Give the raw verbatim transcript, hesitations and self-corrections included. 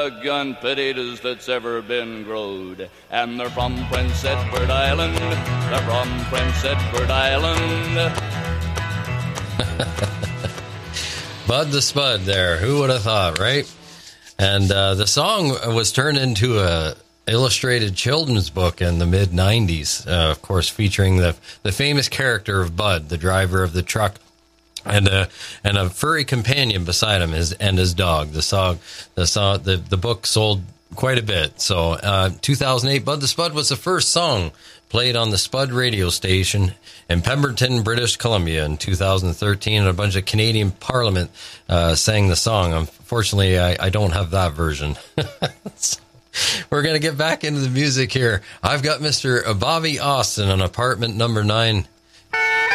gun potatoes that's ever been growed. And they're from Prince Edward Island. They're from Prince Edward Island. Bud the Spud there. Who would have thought, right? And uh, the song was turned into a illustrated children's book in the mid nineties, uh, of course, featuring the the famous character of Bud, the driver of the truck, and a and a furry companion beside him, his and his dog. The song, the song, the the book sold quite a bit. So, uh, two thousand eight, Bud the Spud was the first song played on the Spud radio station in Pemberton, British Columbia in two thousand thirteen, and a bunch of Canadian Parliament uh, sang the song. Unfortunately, I, I don't have that version. We're going to get back into the music here. I've got Mister Bobby Austin on apartment number nine